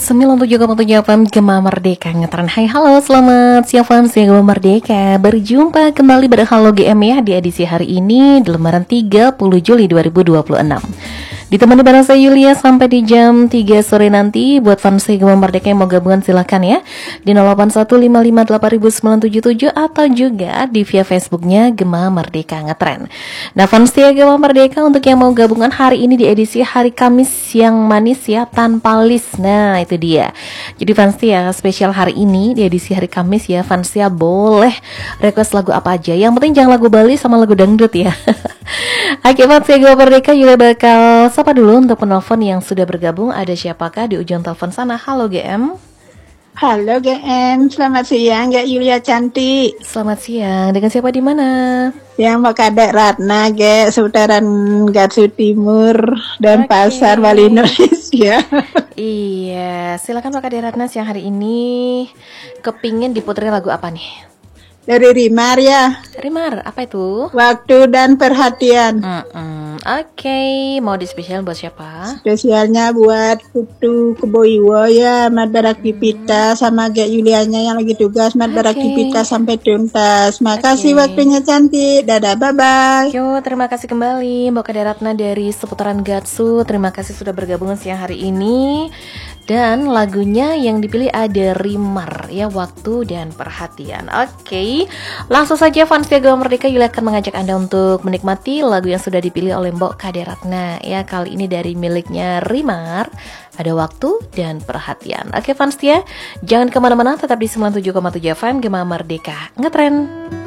97,7 FM Gema Merdeka Ngetren. Hai halo, selamat siang fans Gema Merdeka. Berjumpa kembali pada Halo GM ya di edisi hari ini di lembaran 30 Juli 2026. Ditemani bareng saya Yulia sampai di jam 3 sore nanti. Buat fans Gema Merdeka yang mau gabungan silahkan ya di 0815589097 atau juga di via Facebooknya Gema Merdeka Ngetren. Nah fans Gema Merdeka, untuk yang mau gabungan hari ini di edisi hari Kamis yang manis ya, tanpa list. Nah itu dia. Jadi fans spesial hari ini di edisi hari Kamis ya, fans boleh request lagu apa aja. Yang penting jangan lagu Bali sama lagu dangdut ya. Oke fans Gema Merdeka, Yulia bakal sapa dulu untuk penelpon yang sudah bergabung. Ada siapakah di ujung telepon sana? Halo GM. Halo GM, selamat siang Gak Yulia cantik. Selamat siang, dengan siapa di mana? Yang mau kadek Ratna Gak, seputaran Garsu Timur dan Pasar Bali Indonesia. Iya, silakan Pak Kadek Ratna, siang hari ini kepingin diputerin lagu apa nih? Dari Rimar ya. Rimar, apa itu? Waktu dan Perhatian. Oke, mau di spesial buat siapa? Spesialnya buat Putu Keboiwo ya, mat beraktivitas sama Gak Yulianya yang lagi tugas, mat beraktivitas sampai tuntas. Makasih waktunya cantik. Dadah, bye-bye. Yo, terima kasih kembali Mbak Kadek Ratna dari seputaran Gatsu. Terima kasih sudah bergabung siang hari ini. Dan lagunya yang dipilih ada Rimar ya, Waktu dan Perhatian. Oke, langsung saja fans Gema Merdeka, Yulia akan mengajak Anda untuk menikmati lagu yang sudah dipilih oleh Mbok Kadek Ratna ya. Kali ini dari miliknya Rimar, ada Waktu dan Perhatian. Oke fans jangan kemana-mana, tetap di 97,7 FM Gema Merdeka Ngetren.